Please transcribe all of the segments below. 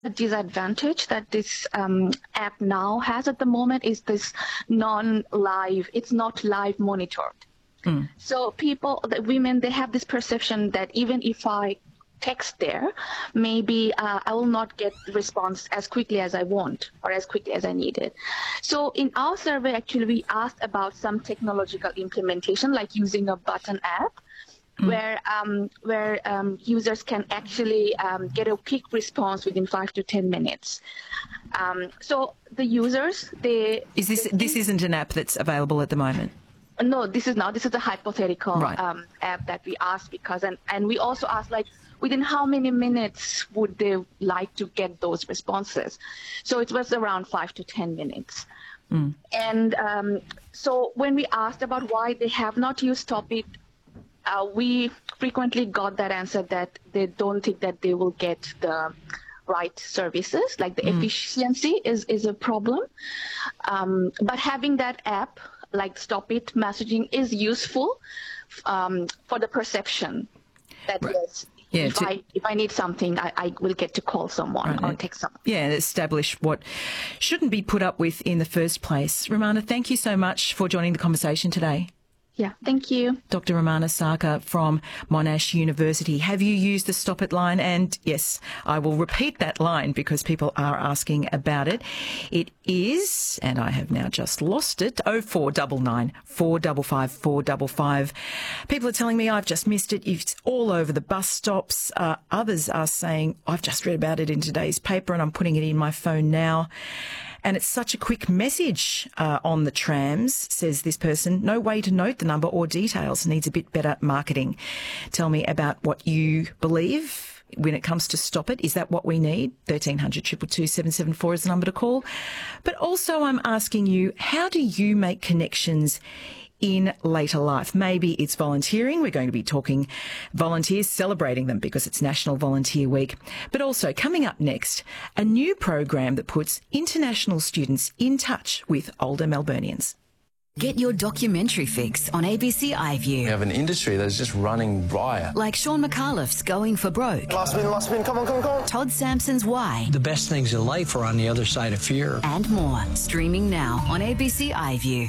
The disadvantage that this app now has at the moment is this non-live, it's not live monitored. So the women, they have this perception that even if I text there, maybe I will not get the response as quickly as I want or as quickly as I need it. So in our survey, actually, we asked about some technological implementation, like using a button app, where users can actually get a quick response within 5 to 10 minutes. So the users, this isn't an app that's available at the moment? No, this is not. This is a hypothetical app that we asked because, and we also asked, like, within how many minutes would they like to get those responses? So it was around 5 to 10 minutes. And so when we asked about why they have not used Stopit, we frequently got that answer that they don't think that they will get the right services, like the efficiency is a problem. But having that app, like Stopit messaging, is useful for the perception that yes, if I need something, I will get to call someone or text someone. Yeah, and establish what shouldn't be put up with in the first place. Rumana, thank you so much for joining the conversation today. Yeah, thank you. Dr. Rumana Sarkar from Monash University. Have you used the Stopit line? And yes, I will repeat that line because people are asking about it. It is, and I have now just lost it, 0499 455 455. People are telling me I've just missed it. It's all over the bus stops. Others are saying I've just read about it in today's paper and I'm putting it in my phone now. And it's such a quick message on the trams, says this person. No way to note the number or details. Needs a bit better marketing. Tell me about what you believe when it comes to Stopit. Is that what we need? 1300 222 774 is the number to call. But also I'm asking you, how do you make connections in later life? Maybe it's volunteering. We're going to be talking volunteers, celebrating them because it's National Volunteer Week. But also, coming up next, a new program that puts international students in touch with older Melburnians. Get your documentary fix on ABC iView. We have an industry that's just running riot. Like Sean McAuliffe's Going for Broke. Last win, come on. Todd Sampson's Why. The best things in life are on the other side of fear. And more. Streaming now on ABC iView.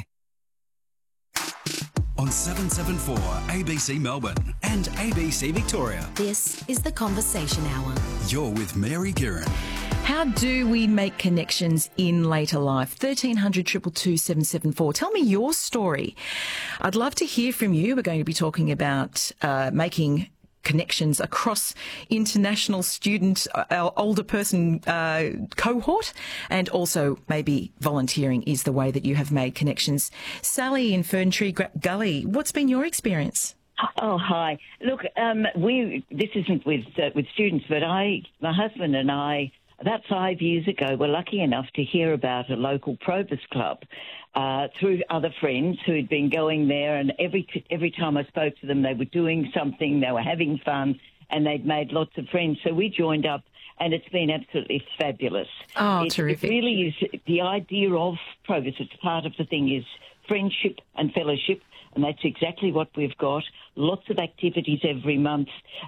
On 774 ABC Melbourne and ABC Victoria. This is the Conversation Hour. You're with Mary Giron. How do we make connections in later life? 1300 222 774. Tell me your story. I'd love to hear from you. We're going to be talking about making connections across international student, older person cohort, and also maybe volunteering is the way that you have made connections. Sally in Ferntree Gully, what's been your experience? Oh, hi. Look, this isn't with students, but my husband and I, about 5 years ago, were lucky enough to hear about a local Probus club through other friends who had been going there, and every time I spoke to them, they were doing something, they were having fun, and they'd made lots of friends. So we joined up, and it's been absolutely fabulous. Oh, terrific. It really is. The idea of Probus, it's part of the thing, is friendship and fellowship, and that's exactly what we've got. Lots of activities every month,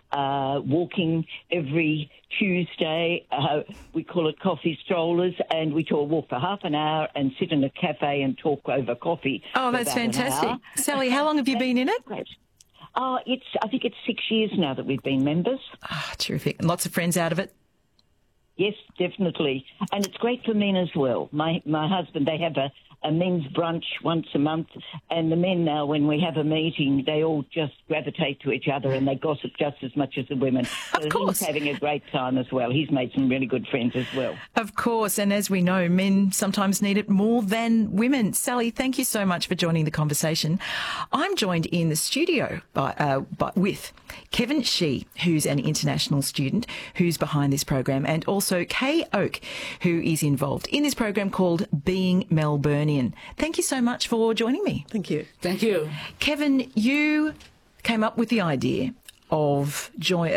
walking every Tuesday. We call it coffee strollers, and we walk for half an hour and sit in a cafe and talk over coffee. Oh, that's fantastic. Sally, how long have you been in it? Great. I think it's 6 years now that we've been members. Ah, terrific. And lots of friends out of it? Yes, definitely. And it's great for men as well. My husband, they have a men's brunch once a month, and the men now, when we have a meeting, they all just gravitate to each other and they gossip just as much as the women. So of course. He's having a great time as well. He's made some really good friends as well. Of course, and as we know, men sometimes need it more than women. Sally, thank you so much for joining the conversation. I'm joined in the studio with Kevin Shee, who's an international student who's behind this program, and also Kay Oak, who is involved in this program called Being Melburnian. Thank you so much for joining me. Thank you. Thank you. Kevin, you came up with the idea of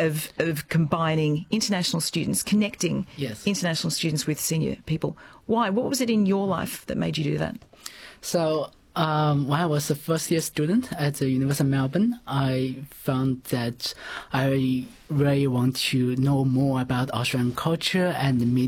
combining international students, connecting international students with senior people. Why? What was it in your life that made you do that? So When I was a first-year student at the University of Melbourne, I found that I really want to know more about Australian culture and meet